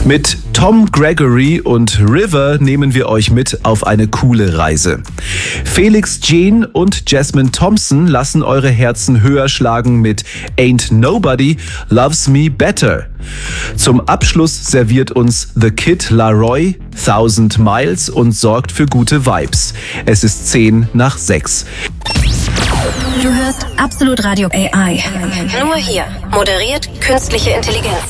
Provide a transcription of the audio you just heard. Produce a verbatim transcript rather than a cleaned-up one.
Mit Tom Gregory und River nehmen wir euch mit auf eine coole Reise. Felix Jean und Jasmine Thompson lassen eure Herzen höher schlagen mit Ain't Nobody Loves Me Better. Zum Abschluss serviert uns The Kid Laroi Thousand Miles und sorgt für gute Vibes. Es ist zehn nach sechs. Du hörst Absolut Radio A I. Nur hier. Moderiert künstliche Intelligenz.